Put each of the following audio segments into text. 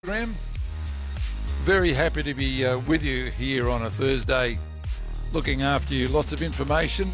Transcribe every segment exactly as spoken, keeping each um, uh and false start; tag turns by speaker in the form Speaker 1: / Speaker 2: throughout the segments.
Speaker 1: Graham, very happy to be uh, with you here on a Thursday, looking after you. Lots of information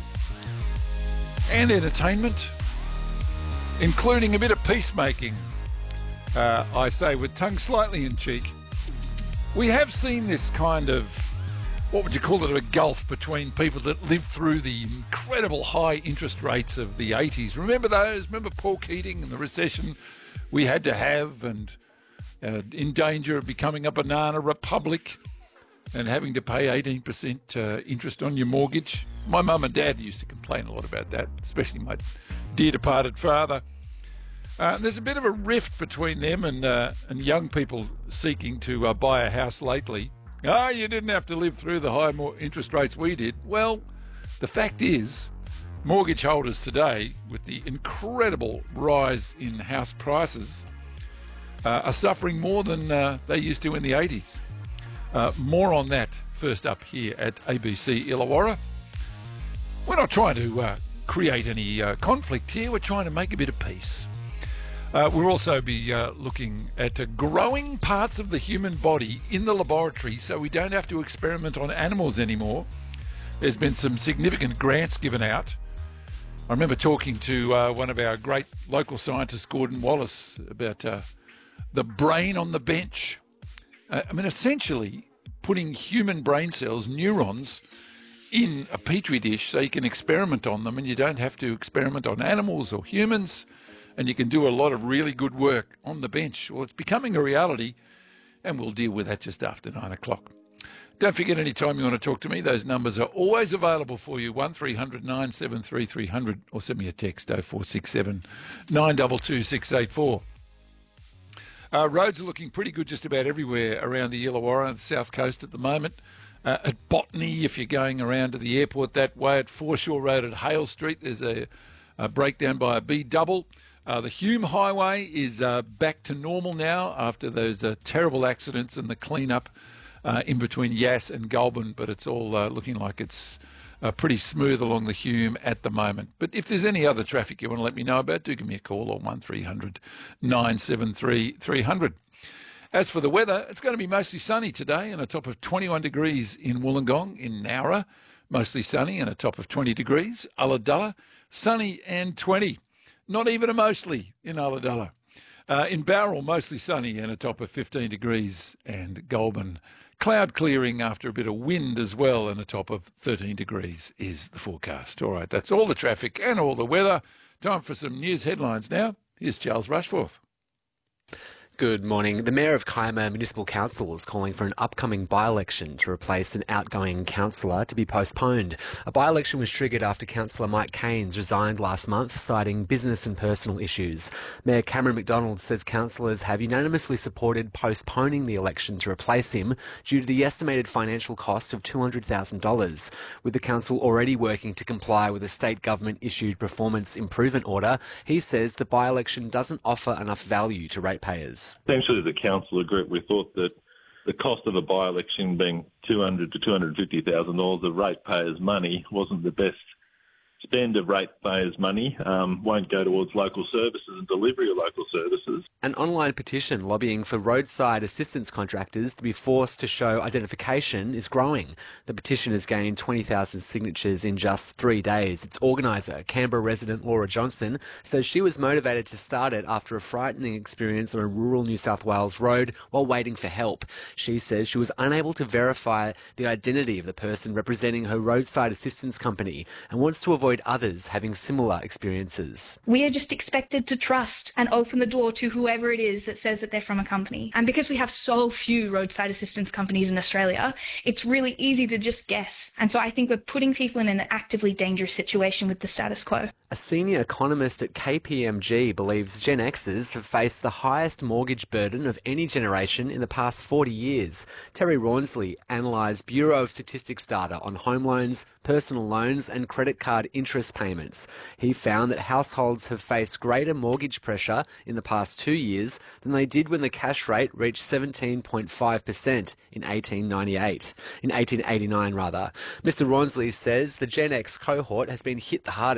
Speaker 1: and entertainment, including a bit of peacemaking, uh, I say with tongue slightly in cheek. We have seen this kind of, what would you call it, a gulf between people that lived through the incredible high interest rates of the eighties. Remember those? Remember Paul Keating and the recession we had to have, and Uh, in danger of becoming a banana republic and having to pay eighteen percent uh, interest on your mortgage. My mum and dad used to complain a lot about that, especially my dear departed father. Uh, there's a bit of a rift between them and uh, and young people seeking to uh, buy a house lately. Oh, you didn't have to live through the high more interest rates we did. Well, the fact is, mortgage holders today, with the incredible rise in house prices, Uh, are suffering more than uh, they used to in the eighties. Uh, more on that first up here at A B C Illawarra. We're not trying to uh, create any uh, conflict here. We're trying to make a bit of peace. Uh, we'll also be uh, looking at uh, growing parts of the human body in the laboratory so we don't have to experiment on animals anymore. There's been some significant grants given out. I remember talking to uh, one of our great local scientists, Gordon Wallace, about Uh, the brain on the bench. Uh, I mean, essentially putting human brain cells, neurons, in a petri dish so you can experiment on them and you don't have to experiment on animals or humans, and you can do a lot of really good work on the bench. Well, it's becoming a reality, and we'll deal with that just after nine o'clock. Don't forget, anytime you want to talk to me, those numbers are always available for you, one three hundred nine seven three three hundred, or send me a text, oh four six seven nine two two six eight four. Uh, roads are looking pretty good just about everywhere around the Illawarra and the south coast at the moment. Uh, at Botany, if you're going around to the airport that way, at Foreshore Road at Hale Street, there's a, a breakdown by a B double. Uh, the Hume Highway is uh, back to normal now after those uh, terrible accidents and the clean-up uh, in between Yass and Goulburn, but it's all uh, looking like it's Uh, pretty smooth along the Hume at the moment. But if there's any other traffic you want to let me know about, do give me a call on one three hundred nine seven three three hundred. As for the weather, it's going to be mostly sunny today and a top of twenty-one degrees in Wollongong. In Nowra, mostly sunny and a top of twenty degrees. Ulladulla, sunny and twenty. Not even a mostly in Ulladulla. Uh, in Bowral, mostly sunny and a top of fifteen degrees. And Goulburn, cloud clearing after a bit of wind as well, and a top of thirteen degrees is the forecast. All right, that's all the traffic and all the weather. Time for some news headlines now. Here's Charles Rushforth.
Speaker 2: Good morning. The Mayor of Kiama Municipal Council is calling for an upcoming by-election to replace an outgoing councillor to be postponed. A by-election was triggered after Councillor Mike Keynes resigned last month, citing business and personal issues. Mayor Cameron McDonald says councillors have unanimously supported postponing the election to replace him due to the estimated financial cost of two hundred thousand dollars. With the council already working to comply with a state government-issued performance improvement order, he says the by-election doesn't offer enough value to ratepayers.
Speaker 3: Essentially, as a councillor group, we thought that the cost of a by-election being two hundred thousand to two hundred fifty thousand dollars of ratepayers' money wasn't the best spend of ratepayers' money, um, won't go towards local services and delivery of local services.
Speaker 2: An online petition lobbying for roadside assistance contractors to be forced to show identification is growing. The petition has gained twenty thousand signatures in just three days. Its organiser, Canberra resident Laura Johnson, says she was motivated to start it after a frightening experience on a rural New South Wales road while waiting for help. She says she was unable to verify the identity of the person representing her roadside assistance company and wants to avoid others having similar experiences.
Speaker 4: We are just expected to trust and open the door to whoever it is that says that they're from a company. And because we have so few roadside assistance companies in Australia, it's really easy to just guess. And so I think we're putting people in an actively dangerous situation with the status quo.
Speaker 2: A senior economist at K P M G believes Gen Xers have faced the highest mortgage burden of any generation in the past forty years. Terry Rawnsley analysed Bureau of Statistics data on home loans, personal loans and credit card interest payments. He found that households have faced greater mortgage pressure in the past two years than they did when the cash rate reached seventeen point five percent in eighteen ninety-eight, in eighteen eighty-nine rather. Mister Rawnsley says the Gen X cohort has been hit the hardest.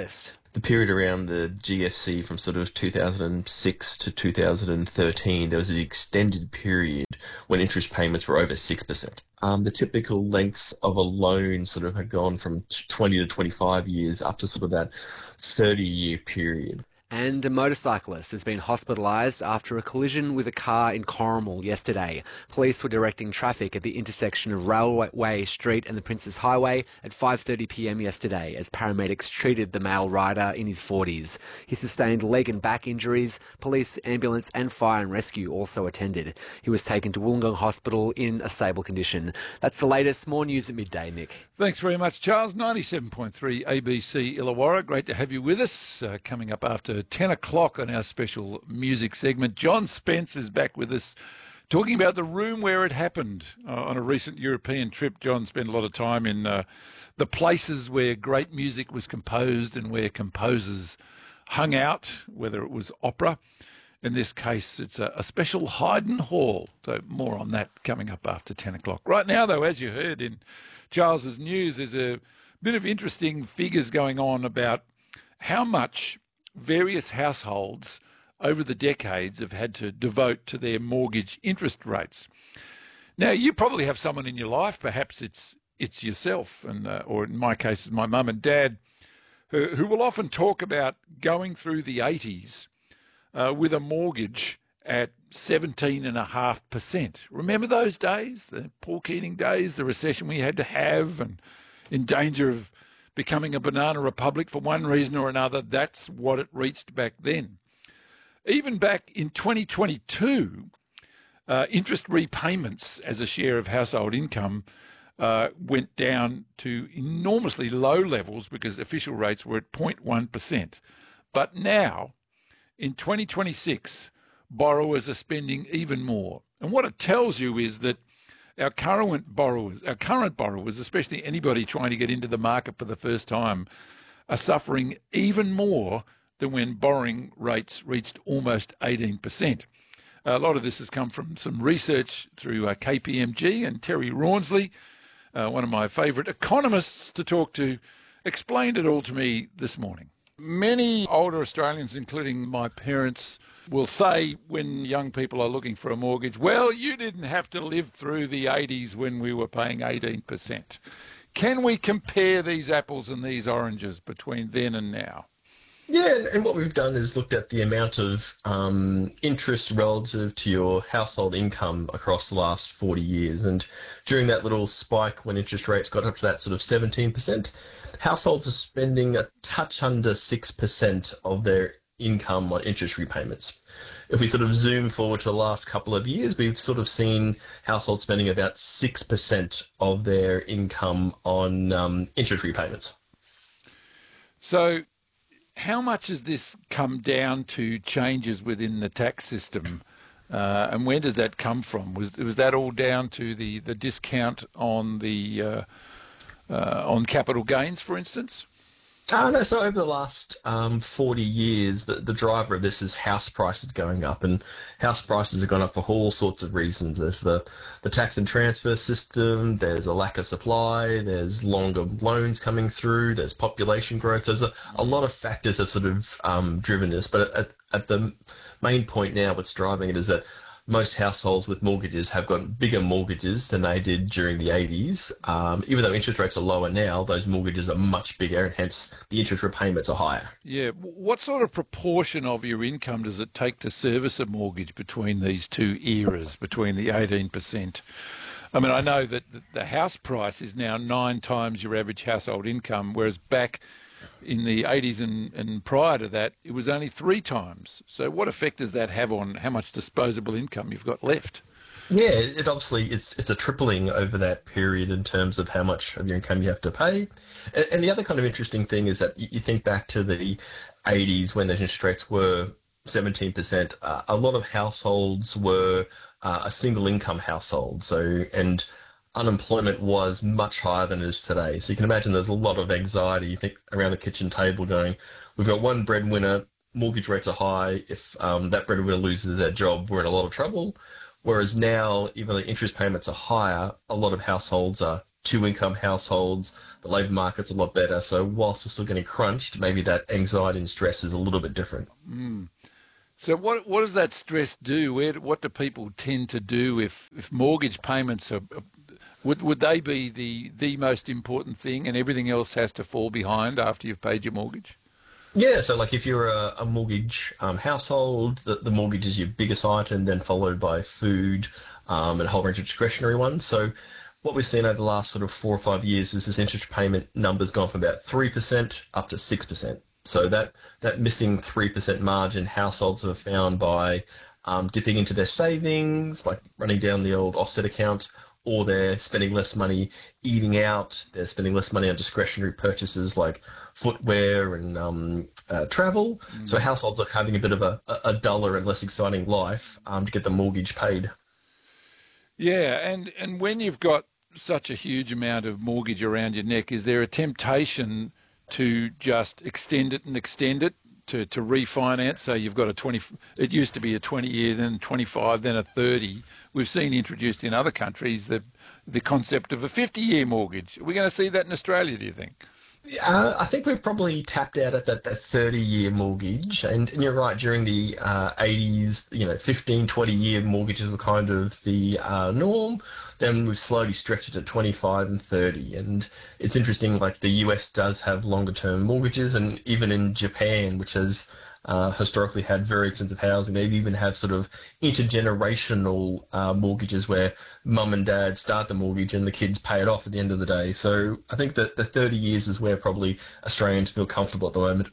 Speaker 5: the period around the G F C from sort of two thousand six to two thousand thirteen, there was an extended period when interest payments were over six percent. Um, the typical length of a loan sort of had gone from twenty to twenty-five years up to sort of that thirty-year period.
Speaker 2: And a motorcyclist has been hospitalised after a collision with a car in Corrimal yesterday. Police were directing traffic at the intersection of Railway Street and the Princes Highway at five thirty p m yesterday as paramedics treated the male rider in his forties. He sustained leg and back injuries. Police, ambulance and fire and rescue also attended. He was taken to Wollongong Hospital in a stable condition. That's the latest. More news at midday, Nick.
Speaker 1: Thanks very much, Charles. ninety-seven point three A B C Illawarra. Great to have you with us. Uh, coming up after ten o'clock on our special music segment, John Spence is back with us talking about the room where it happened. Uh, on a recent European trip, John spent a lot of time in uh, the places where great music was composed and where composers hung out, whether it was opera. In this case, it's a, a special Haydn Hall. So more on that coming up after ten o'clock. Right now, though, as you heard in Charles's news, there's a bit of interesting figures going on about how much various households over the decades have had to devote to their mortgage interest rates. Now, you probably have someone in your life, perhaps it's it's yourself, and uh, or in my case, it's my mum and dad, who, who will often talk about going through the eighties uh, with a mortgage at seventeen point five percent. Remember those days, the Paul Keating days, the recession we had to have, and in danger of becoming a banana republic for one reason or another? That's what it reached back then. Even back in twenty twenty-two, uh, interest repayments as a share of household income uh, went down to enormously low levels because official rates were at zero point one percent. But now, in twenty twenty-six, borrowers are spending even more. And what it tells you is that Our current borrowers, our current borrowers, especially anybody trying to get into the market for the first time, are suffering even more than when borrowing rates reached almost eighteen percent. A lot of this has come from some research through uh, K P M G, and Terry Rawnsley, uh, one of my favourite economists to talk to, explained it all to me this morning. Many older Australians, including my parents, will say when young people are looking for a mortgage, well, you didn't have to live through the eighties when we were paying eighteen percent. Can we compare these apples and these oranges between then and now?
Speaker 5: Yeah, and what we've done is looked at the amount of um, interest relative to your household income across the last forty years. And during that little spike when interest rates got up to that sort of seventeen percent, households are spending a touch under six percent of their income on interest repayments. If we sort of zoom forward to the last couple of years, we've sort of seen households spending about six percent of their income on um, interest repayments.
Speaker 1: So how much has this come down to changes within the tax system, uh, and where does that come from? Was was that all down to the, the discount on the uh, uh, on capital gains, for instance?
Speaker 5: Uh, no, so over the last um, forty years, the, the driver of this is house prices going up, and house prices have gone up for all sorts of reasons. There's the, the tax and transfer system, there's a lack of supply, there's longer loans coming through, there's population growth. There's a, a lot of factors that have sort of um, driven this, but at, at the main point now, what's driving it is that most households with mortgages have got bigger mortgages than they did during the eighties. Um, even though interest rates are lower now, those mortgages are much bigger, and hence the interest repayments are higher.
Speaker 1: Yeah. What sort of proportion of your income does it take to service a mortgage between these two eras, between the eighteen percent? I mean, I know that the house price is now nine times your average household income, whereas back in the eighties and, and prior to that, it was only three times. So what effect does that have on how much disposable income you've got left?
Speaker 5: Yeah, it obviously it's it's a tripling over that period in terms of how much of your income you have to pay. And, and the other kind of interesting thing is that you, you think back to the eighties when the interest rates were seventeen percent. Uh, a lot of households were uh, a single income household. So and unemployment was much higher than it is today. So you can imagine there's a lot of anxiety you think, around the kitchen table going, we've got one breadwinner, mortgage rates are high. If um, that breadwinner loses their job, we're in a lot of trouble. Whereas now, even though interest payments are higher, a lot of households are two-income households, the labour market's a lot better. So whilst we're still getting crunched, maybe that anxiety and stress is a little bit different.
Speaker 1: Mm. So what what does that stress do? Where what do people tend to do if, if mortgage payments are would would they be the the most important thing and everything else has to fall behind after you've paid your mortgage?
Speaker 5: Yeah, so like if you're a, a mortgage um, household, the, the mortgage is your biggest item, then followed by food um, and a whole range of discretionary ones. So what we've seen over the last sort of four or five years is this interest payment number's gone from about three percent up to six percent. So that, that missing three percent margin households have found by um, dipping into their savings, like running down the old offset account, or they're spending less money eating out, they're spending less money on discretionary purchases like footwear and um, uh, travel. Mm. So households are having a bit of a, a duller and less exciting life um, to get the mortgage paid.
Speaker 1: Yeah, and, and when you've got such a huge amount of mortgage around your neck, is there a temptation to just extend it and extend it to, to refinance? So you've got a twenty, it used to be a twenty year, then twenty-five, then a thirty. We've seen introduced in other countries the the concept of a fifty year mortgage. Are we going to see that in Australia, do you think?
Speaker 5: Uh, I think we've probably tapped out at that, that thirty year mortgage. And, and you're right, during the uh, eighties, you know, fifteen, twenty year mortgages were kind of the uh, norm. Then we've slowly stretched it to twenty-five and thirty. And it's interesting, like the U S does have longer term mortgages, and even in Japan, which has uh, historically had very expensive housing, they even have sort of intergenerational uh, mortgages where mum and dad start the mortgage and the kids pay it off at the end of the day. So I think that the thirty years is where probably Australians feel comfortable at the moment.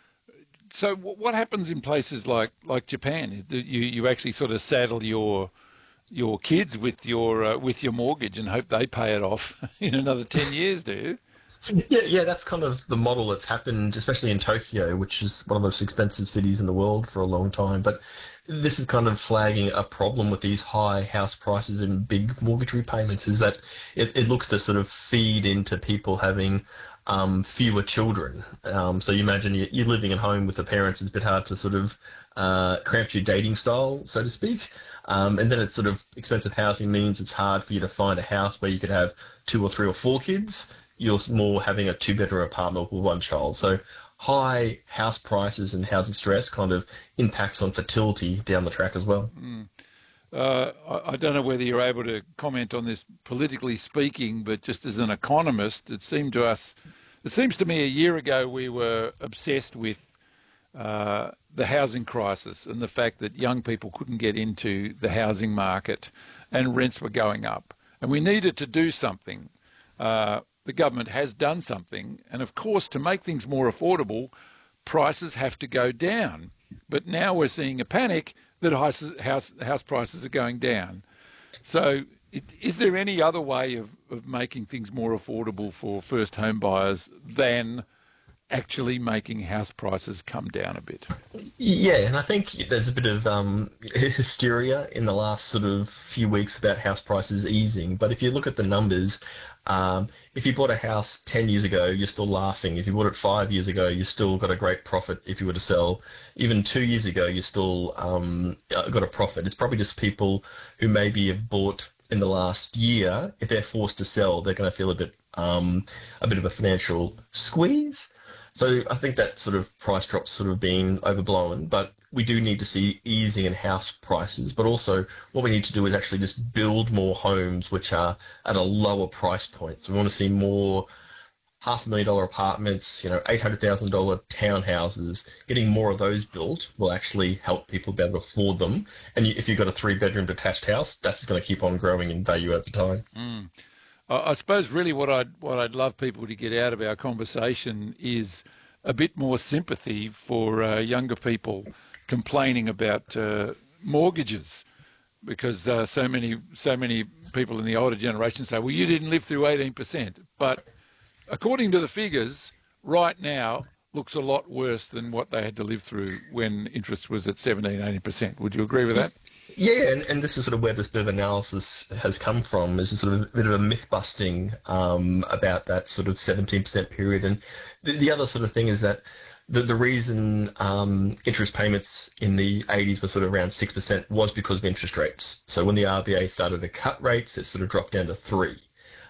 Speaker 1: So what happens in places like, like Japan? You, you actually sort of saddle your your kids with your uh, with your mortgage and hope they pay it off in another ten years, do you?
Speaker 5: Yeah, yeah, that's kind of the model that's happened, especially in Tokyo, which is one of the most expensive cities in the world for a long time. But this is kind of flagging a problem with these high house prices and big mortgage repayments, is that it, it looks to sort of feed into people having um, fewer children. Um, so you imagine you, you're living at home with the parents, it's a bit hard to sort of uh, cramp your dating style, so to speak. Um, and then it's sort of expensive housing means it's hard for you to find a house where you could have two or three or four kids. You're more having a two-bedroom apartment with one child. So high house prices and housing stress kind of impacts on fertility down the track as well.
Speaker 1: Mm. Uh, I, I don't know whether you're able to comment on this politically speaking, but just as an economist, it seemed to us, it seems to me a year ago we were obsessed with uh, the housing crisis and the fact that young people couldn't get into the housing market and rents were going up. And we needed to do something. Uh, The government has done something, and of course, to make things more affordable, prices have to go down. But now we're seeing a panic that house house, house prices are going down. So, it, is there any other way of, of making things more affordable for first home buyers than actually making house prices come down a bit?
Speaker 5: Yeah, and I think there's a bit of um, hysteria in the last sort of few weeks about house prices easing. But if you look at the numbers, Um, if you bought a house ten years ago, you're still laughing. If you bought it five years ago, you still got a great profit if you were to sell. Even two years ago, you still um, got a profit. It's probably just people who maybe have bought in the last year. If they're forced to sell, they're going to feel a bit, um, a bit of a financial squeeze. So I think that sort of price drop's sort of been overblown, but we do need to see easing in house prices. But also what we need to do is actually just build more homes which are at a lower price point. So we want to see more half a million dollar apartments, you know, eight hundred thousand dollars townhouses. Getting more of those built will actually help people be able to afford them. And if you've got a three bedroom detached house, that's going to keep on growing in value over time.
Speaker 1: Mm. I suppose really what I'd what I'd love people to get out of our conversation is a bit more sympathy for uh, younger people complaining about uh, mortgages, because uh, so many so many people in the older generation say, "Well, you didn't live through eighteen percent," but according to the figures, right now looks a lot worse than what they had to live through when interest was at seventeen, eighteen percent. Would you agree with that?
Speaker 5: Yeah, and, and this is sort of where this bit of analysis has come from, is a sort of a bit of a myth busting um, about that sort of seventeen percent period. And the, the other sort of thing is that the, the reason um, interest payments in the eighties were sort of around six percent was because of interest rates. So when the R B A started to cut rates, it sort of dropped down to three.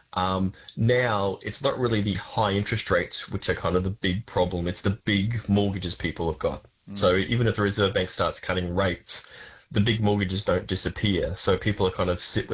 Speaker 5: Um, now, it's not really the high interest rates which are kind of the big problem. It's the big mortgages people have got. Mm. So even if the Reserve Bank starts cutting rates, the big mortgages don't disappear. So people are kind of sit with